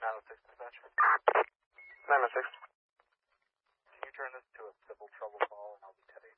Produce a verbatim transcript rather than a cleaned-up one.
nine oh six dispatch. nine oh six. Can you turn this to a civil trouble call and I'll be heading